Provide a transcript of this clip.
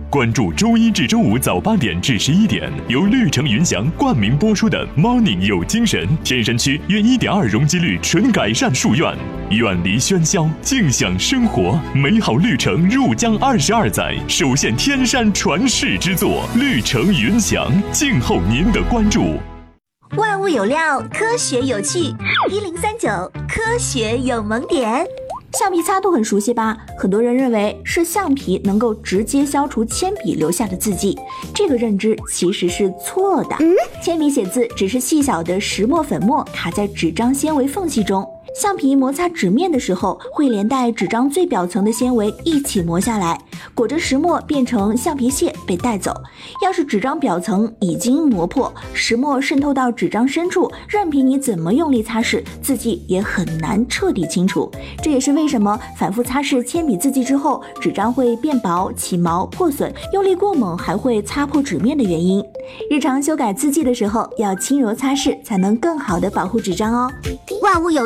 关注周一至周五早8点至11点，由绿城云翔冠名播出的 Morning 有精神，天山区约1.2容积率纯改善树院，远离喧嚣，静享生活，美好绿城入江22载，首现天山传世之作，绿城云翔，静候您的关注。 万物有料，科学有趣，1039科学有萌点。 橡皮擦都很熟悉吧？很多人认为是橡皮能够直接消除铅笔留下的字迹，这个认知其实是错的。铅笔写字只是细小的石墨粉末卡在纸张纤维缝隙中，橡皮摩擦纸面的时候，会连带纸张最表层的纤维一起磨下来，裹着石墨变成橡皮屑被带走。要是纸张表层已经磨破，石墨渗透到纸张深处，任凭你怎么用力擦拭，字迹也很难彻底清除。这也是为什么反复擦拭铅笔字迹之后，纸张会变薄、起毛、破损，用力过猛还会擦破纸面的原因。日常修改字迹的时候，要轻柔擦拭，才能更好的保护纸张哦。 万物有